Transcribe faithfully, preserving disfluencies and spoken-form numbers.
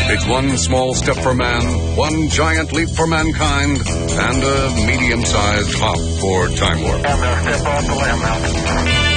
It's one small step for man, one giant leap for mankind, and a medium-sized hop for Time Warp. I'm going to step off the limb now.